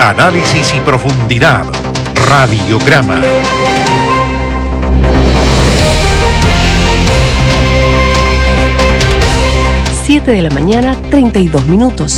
Análisis y profundidad. Radiograma. Siete de la mañana, 32 minutos.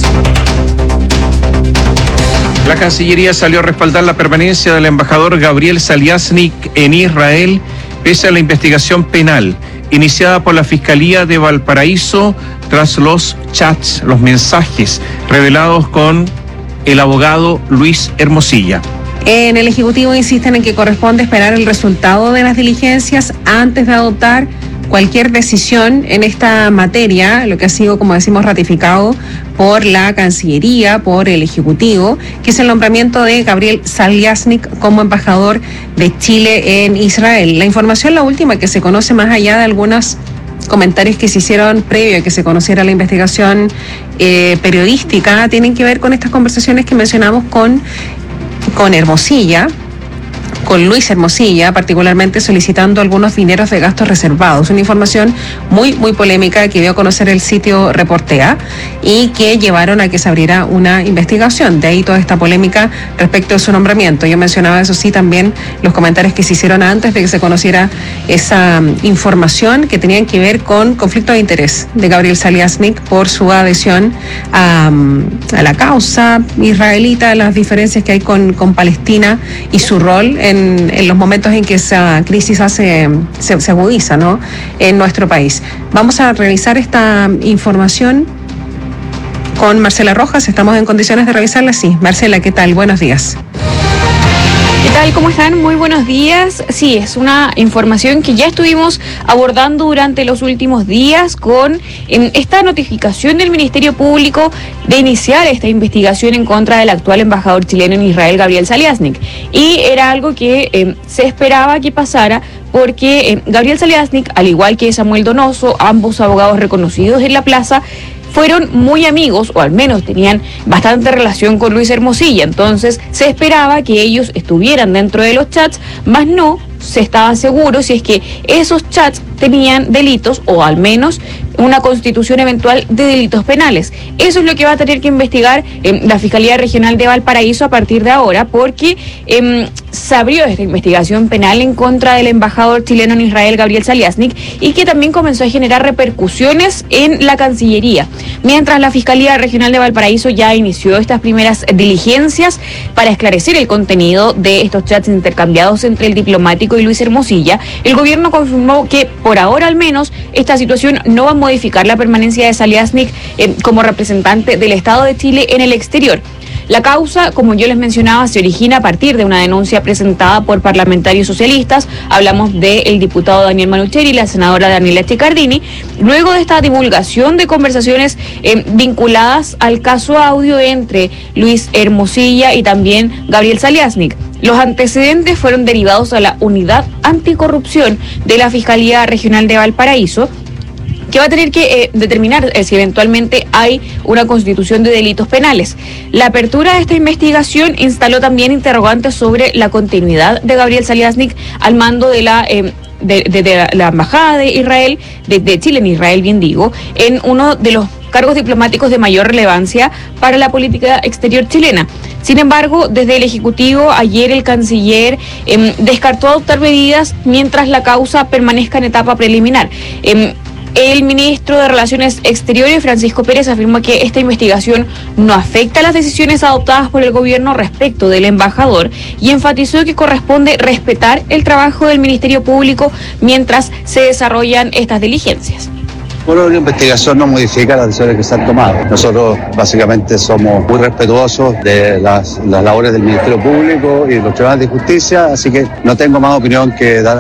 La Cancillería salió a respaldar la permanencia del embajador Gabriel Saliasnik en Israel, pese a la investigación penal iniciada por la Fiscalía de Valparaíso tras los chats, los mensajes revelados con el abogado Luis Hermosilla. En el Ejecutivo insisten en que corresponde esperar el resultado de las diligencias antes de adoptar cualquier decisión en esta materia, lo que ha sido, como decimos, ratificado por la Cancillería, por el Ejecutivo, que es el nombramiento de Gabriel Saliasnik como embajador de Chile en Israel. La información, la última que se conoce más allá de algunos comentarios que se hicieron previo a que se conociera la investigación periodística, tienen que ver con estas conversaciones que mencionamos con Hermosilla, con Luis Hermosilla, particularmente solicitando algunos dineros de gastos reservados. Una información muy polémica que dio a conocer el sitio Reportea y que llevaron a que se abriera una investigación. De ahí toda esta polémica respecto de su nombramiento. Yo mencionaba, eso sí, también los comentarios que se hicieron antes de que se conociera esa información que tenían que ver con conflicto de interés de Gabriel Saliasnik por su adhesión a la causa israelita, las diferencias que hay con Palestina y su rol en los momentos en que esa crisis se agudiza, ¿no?, en nuestro país. Vamos a revisar esta información con Marcela Rojas. ¿Estamos en condiciones de revisarla? Sí. Marcela, ¿qué tal? Buenos días. ¿Qué tal? ¿Cómo están? Muy buenos días. Sí, es una información que ya estuvimos abordando durante los últimos días con esta notificación del Ministerio Público de iniciar esta investigación en contra del actual embajador chileno en Israel, Gabriel Saliasnik. Y era algo que se esperaba que pasara porque Gabriel Saliasnik, al igual que Samuel Donoso, ambos abogados reconocidos en la plaza, fueron muy amigos, o al menos tenían bastante relación con Luis Hermosilla. Entonces se esperaba que ellos estuvieran dentro de los chats, más no se estaba seguro si es que esos chats tenían delitos o al menos una constitución eventual de delitos penales. Eso es lo que va a tener que investigar la Fiscalía Regional de Valparaíso a partir de ahora, porque se abrió esta investigación penal en contra del embajador chileno en Israel, Gabriel Saliasnik, y que también comenzó a generar repercusiones en la Cancillería. Mientras la Fiscalía Regional de Valparaíso ya inició estas primeras diligencias para esclarecer el contenido de estos chats intercambiados entre el diplomático y Luis Hermosilla, el gobierno confirmó que por ahora al menos esta situación no va a modificar la permanencia de Saliasnik como representante del Estado de Chile en el exterior. La causa, como yo les mencionaba, se origina a partir de una denuncia presentada por parlamentarios socialistas. Hablamos del diputado Daniel Manucheri y la senadora Daniela Chicardini, luego de esta divulgación de conversaciones vinculadas al caso audio entre Luis Hermosilla y también Gabriel Saliasnik. Los antecedentes fueron derivados a la Unidad Anticorrupción de la Fiscalía Regional de Valparaíso, que va a tener que determinar si eventualmente hay una constitución de delitos penales. La apertura de esta investigación instaló también interrogantes sobre la continuidad de Gabriel Saliasnik al mando de la Embajada de Israel, de Chile en Israel, bien digo, en uno de los cargos diplomáticos de mayor relevancia para la política exterior chilena. Sin embargo, desde el Ejecutivo, ayer el canciller descartó adoptar medidas mientras la causa permanezca en etapa preliminar. El ministro de Relaciones Exteriores, Francisco Pérez, afirmó que esta investigación no afecta a las decisiones adoptadas por el gobierno respecto del embajador y enfatizó que corresponde respetar el trabajo del Ministerio Público mientras se desarrollan estas diligencias. Bueno, la investigación no modifica las decisiones que se han tomado. Nosotros básicamente somos muy respetuosos de las labores del Ministerio Público y los tribunales de justicia, así que no tengo más opinión que dar.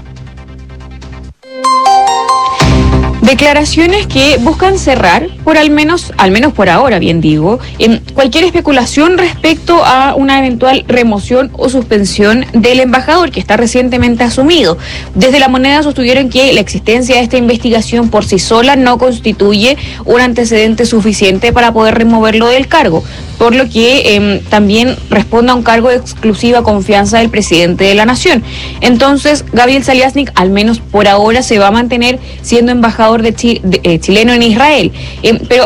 Declaraciones que buscan cerrar, al menos por ahora, bien digo, cualquier especulación respecto a una eventual remoción o suspensión del embajador que está recientemente asumido. Desde La Moneda sostuvieron que la existencia de esta investigación por sí sola no constituye un antecedente suficiente para poder removerlo del cargo, por lo que también responde a un cargo de exclusiva confianza del presidente de la Nación. Entonces, Gabriel Saliasnik, al menos por ahora, se va a mantener siendo embajador chileno en Israel. Pero